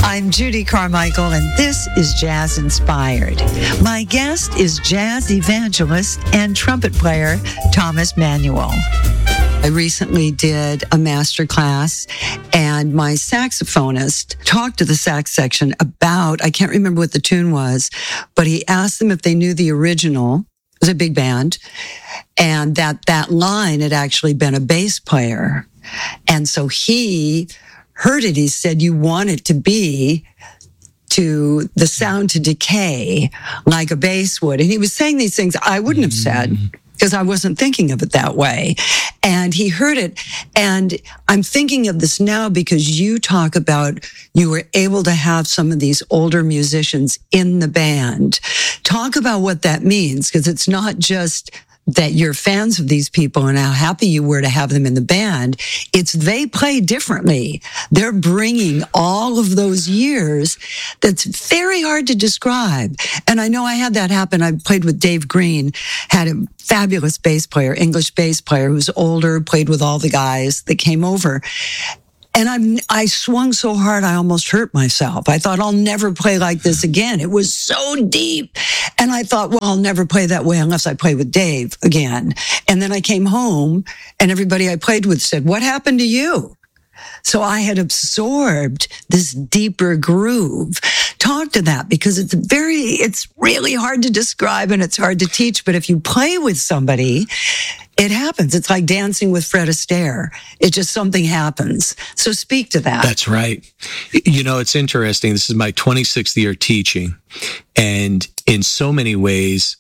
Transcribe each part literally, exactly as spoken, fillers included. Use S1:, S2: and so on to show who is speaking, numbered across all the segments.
S1: I'm Judy Carmichael, and this is Jazz Inspired. My guest is jazz evangelist and trumpet player Thomas Manuel. I recently did a master class, and my saxophonist talked to the sax section about, I can't remember what the tune was, but he asked them if they knew the original. It was a big band, and that that line had actually been a bass player. And so he heard it. He said, you want it to be to the sound to decay like a bass would. And he was saying these things I wouldn't have said because I wasn't thinking of it that way. And he heard it. And I'm thinking of this now because you talk about you were able to have some of these older musicians in the band. Talk about what that means, because it's not just that you're fans of these people and how happy you were to have them in the band. It's they play differently. They're bringing all of those years that's very hard to describe. And I know I had that happen. I played with Dave Green, had a fabulous bass player, English bass player who's older, played with all the guys that came over. And I'm, I swung so hard, I almost hurt myself. I thought, I'll never play like this again. It was so deep. And I thought, well, I'll never play that way unless I play with Dave again. And then I came home and everybody I played with said, what happened to you? So I had absorbed this deeper groove. Talk to that, because it's very, it's really hard to describe and it's hard to teach. But if you play with somebody, it happens. It's like dancing with Fred Astaire. It just, something happens. So speak to that.
S2: That's right. You know, it's interesting. This is my twenty-sixth year teaching. And in so many ways,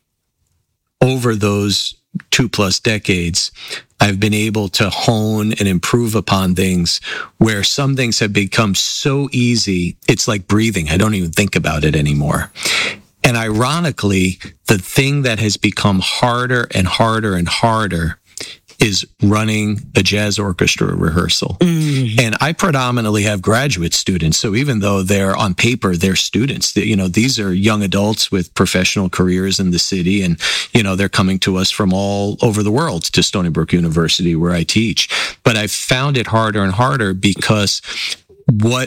S2: over those two plus decades, I've been able to hone and improve upon things where some things have become so easy, it's like breathing. I don't even think about it anymore. And ironically, the thing that has become harder and harder and harder is running a jazz orchestra rehearsal. Mm. And I predominantly have graduate students. So even though they're on paper, they're students, you know, these are young adults with professional careers in the city. And, you know, they're coming to us from all over the world to Stony Brook University where I teach. But I've found it harder and harder because what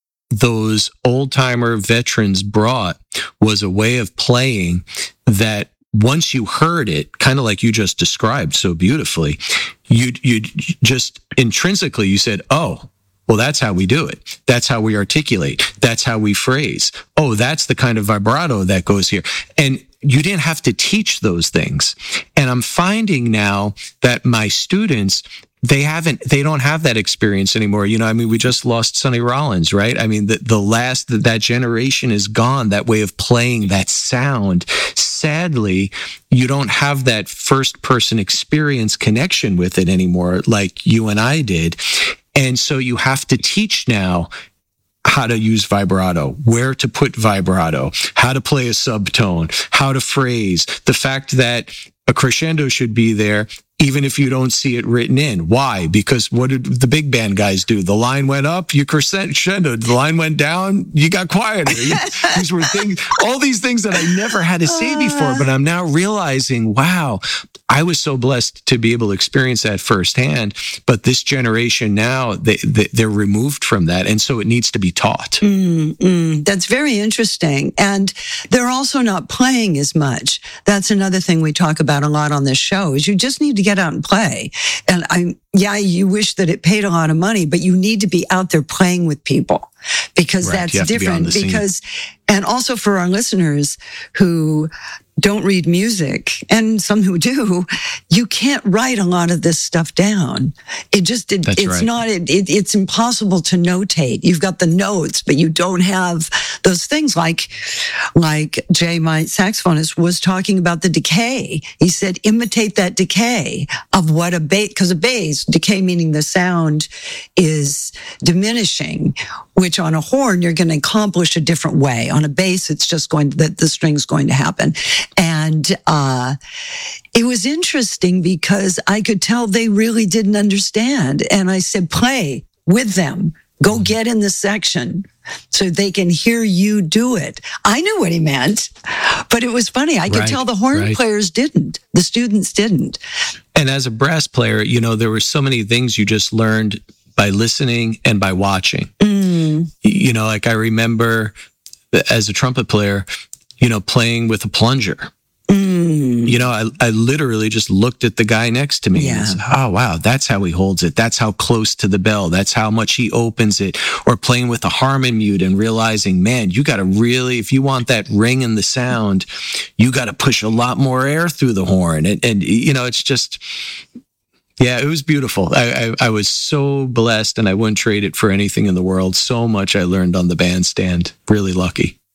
S2: those old-timer veterans brought was a way of playing that once you heard it, kind of like you just described so beautifully, you you just intrinsically, you said, oh, well, that's how we do it. That's how we articulate. That's how we phrase. Oh, that's the kind of vibrato that goes here. And you didn't have to teach those things. And I'm finding now that my students, they haven't, they don't have that experience anymore. You know, I mean, we just lost Sonny Rollins, right? I mean, the, the last, that generation is gone, that way of playing, that sound. Sadly, you don't have that first person experience connection with it anymore, like you and I did. And so you have to teach now how to use vibrato, where to put vibrato, how to play a subtone, how to phrase, the fact that a crescendo should be there, even if you don't see it written in. Why? Because what did the big band guys do? The line went up, you crescendoed. The line went down, you got quieter. These were things, all these things that I never had to say before, but I'm now realizing, wow, I was so blessed to be able to experience that firsthand. But this generation now, they, they, they're removed from that. And so it needs to be taught.
S1: Mm-hmm. That's very interesting. And they're also not playing as much. That's another thing we talk about a lot on this show, is you just need to get out and play. And I, yeah, you wish that it paid a lot of money, but you need to be out there playing with people, because
S2: right.
S1: that's different. Be because, and also for our listeners who don't read music, and some who do, you can't write a lot of this stuff down. It just, it, it's
S2: right.
S1: not, it, it, it's impossible to notate. You've got the notes, but you don't have those things like, like Jay, my saxophonist, was talking about the decay. He said, imitate that decay of what a bass, because a bass, decay meaning the sound is diminishing, which on a horn, you're going to accomplish a different way. On a bass, it's just going to, that the string's going to happen. And uh, it was interesting because I could tell they really didn't understand. And I said, play with them. Go get in the section so they can hear you do it. I knew what he meant, but it was funny. I could
S2: right,
S1: tell the horn
S2: right. players
S1: didn't. The students didn't.
S2: And as a brass player, you know, there were so many things you just learned by listening and by watching. Mm. you know, like I remember as a trumpet player, you know, playing with a plunger.
S1: Mm.
S2: You know, I, I literally just looked at the guy next to me
S1: Yeah.
S2: and said, oh, wow, that's how he holds it. That's how close to the bell. That's how much he opens it. Or playing with a Harmon mute and realizing, man, you got to really, if you want that ring in the sound, you got to push a lot more air through the horn. And, and you know, it's just, yeah, it was beautiful. I, I, I was so blessed, and I wouldn't trade it for anything in the world. So much I learned on the bandstand. Really lucky.